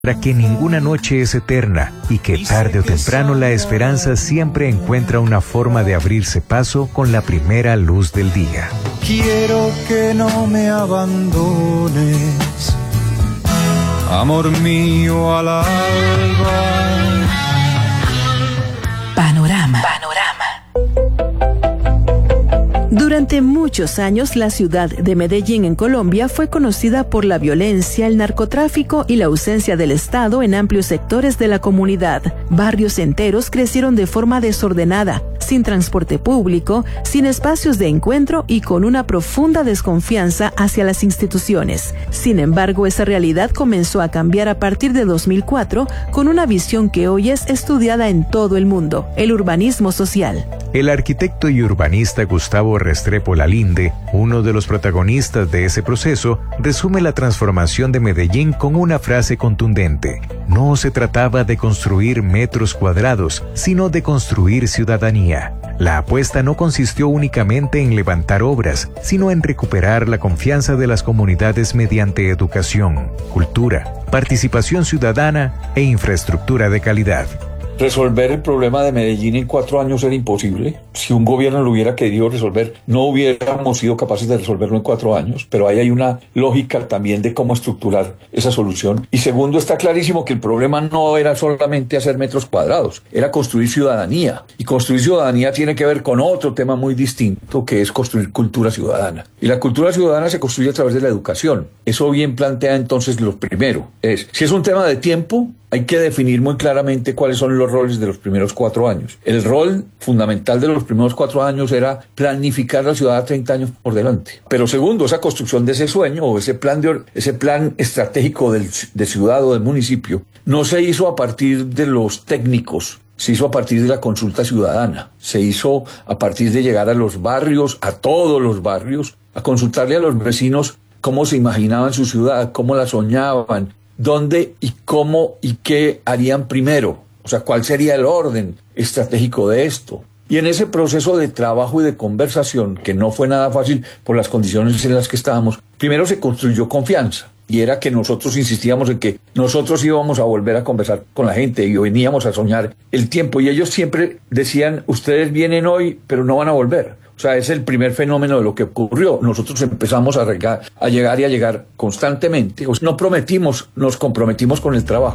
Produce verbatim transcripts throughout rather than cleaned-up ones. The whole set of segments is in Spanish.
que ninguna noche es eterna y que tarde o temprano la esperanza siempre encuentra una forma de abrirse paso con la primera luz del día. Quiero que no me abandones, amor mío al alba. Panorama. Panorama. Durante muchos años, la ciudad de Medellín, en Colombia, fue conocida por la violencia, el narcotráfico y la ausencia del Estado en amplios sectores de la comunidad. Barrios enteros crecieron de forma desordenada, sin transporte público, sin espacios de encuentro y con una profunda desconfianza hacia las instituciones. Sin embargo, esa realidad comenzó a cambiar a partir de dos mil cuatro con una visión que hoy es estudiada en todo el mundo: el urbanismo social. El arquitecto y urbanista Gustavo Restrepo Lalinde, uno de los protagonistas de ese proceso, resume la transformación de Medellín con una frase contundente: no se trataba de construir metros cuadrados, sino de construir ciudadanía. La apuesta no consistió únicamente en levantar obras, sino en recuperar la confianza de las comunidades mediante educación, cultura, participación ciudadana e infraestructura de calidad. Resolver el problema de Medellín en cuatro años era imposible. Si un gobierno lo hubiera querido resolver, no hubiéramos sido capaces de resolverlo en cuatro años, pero ahí hay una lógica también de cómo estructurar esa solución. Y segundo, está clarísimo que el problema no era solamente hacer metros cuadrados, era construir ciudadanía. Y construir ciudadanía tiene que ver con otro tema muy distinto, que es construir cultura ciudadana. Y la cultura ciudadana se construye a través de la educación. Eso bien plantea entonces lo primero. Es, si es un tema de tiempo, hay que definir muy claramente cuáles son los roles de los primeros cuatro años. El rol fundamental de los primeros cuatro años era planificar la ciudad a treinta años por delante. Pero segundo, esa construcción de ese sueño o ese plan, de, ese plan estratégico del, de ciudad o del municipio no se hizo a partir de los técnicos, se hizo a partir de la consulta ciudadana, se hizo a partir de llegar a los barrios, a todos los barrios, a consultarle a los vecinos cómo se imaginaban su ciudad, cómo la soñaban, dónde y cómo y qué harían primero, o sea, cuál sería el orden estratégico de esto. Y en ese proceso de trabajo y de conversación, que no fue nada fácil por las condiciones en las que estábamos, primero se construyó confianza. Y era que nosotros insistíamos en que nosotros íbamos a volver a conversar con la gente y veníamos a soñar el tiempo. Y ellos siempre decían, ustedes vienen hoy, pero no van a volver. O sea, es el primer fenómeno de lo que ocurrió. Nosotros empezamos a, regar, a llegar y a llegar constantemente. O sea, no prometimos, nos comprometimos con el trabajo.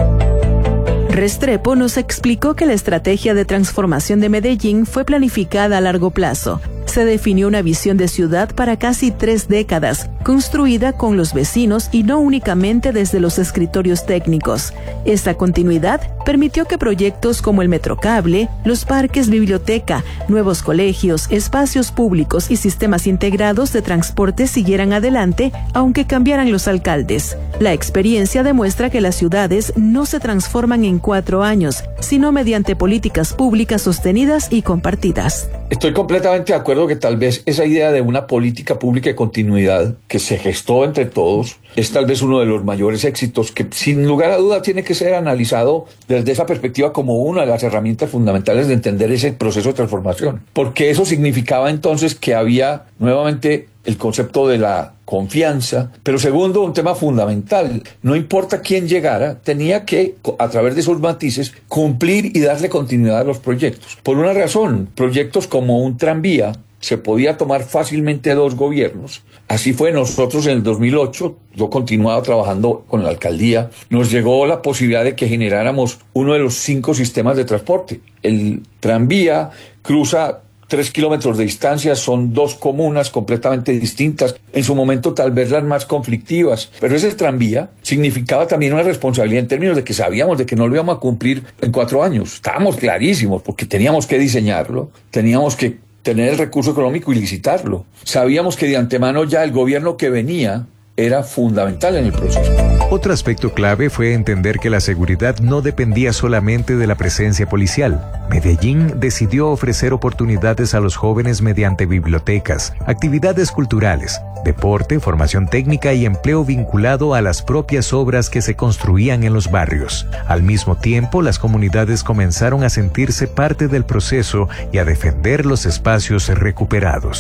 Restrepo nos explicó que la estrategia de transformación de Medellín fue planificada a largo plazo. Se definió una visión de ciudad para casi tres décadas, construida con los vecinos y no únicamente desde los escritorios técnicos. Esta continuidad permitió que proyectos como el Metrocable, los parques biblioteca, nuevos colegios, espacios públicos y sistemas integrados de transporte siguieran adelante, aunque cambiaran los alcaldes. La experiencia demuestra que las ciudades no se transforman en cuatro años, sino mediante políticas públicas sostenidas y compartidas. Estoy completamente de acuerdo que tal vez esa idea de una política pública de continuidad que se gestó entre todos es tal vez uno de los mayores éxitos que sin lugar a duda tiene que ser analizado desde esa perspectiva como una de las herramientas fundamentales de entender ese proceso de transformación. Porque eso significaba entonces que había nuevamente el concepto de la confianza, pero segundo, un tema fundamental, no importa quién llegara, tenía que, a través de esos matices, cumplir y darle continuidad a los proyectos. Por una razón, proyectos como un tranvía se podía tomar fácilmente dos gobiernos. Así fue, nosotros en el dos mil ocho, yo continuaba trabajando con la alcaldía, nos llegó la posibilidad de que generáramos uno de los cinco sistemas de transporte. El tranvía cruza tres kilómetros de distancia, son dos comunas completamente distintas, en su momento tal vez las más conflictivas, pero ese tranvía significaba también una responsabilidad en términos de que sabíamos de que no lo íbamos a cumplir en cuatro años. Estábamos clarísimos porque teníamos que diseñarlo, teníamos que tener el recurso económico y licitarlo. Sabíamos que de antemano ya el gobierno que venía era fundamental en el proceso. Otro aspecto clave fue entender que la seguridad no dependía solamente de la presencia policial. Medellín decidió ofrecer oportunidades a los jóvenes mediante bibliotecas, actividades culturales, deporte, formación técnica y empleo vinculado a las propias obras que se construían en los barrios. Al mismo tiempo, las comunidades comenzaron a sentirse parte del proceso y a defender los espacios recuperados.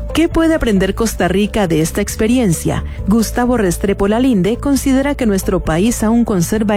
¿Qué puede aprender Costa Rica de esta experiencia? Gustavo Restrepo Lalinde considera que nuestro país aún conserva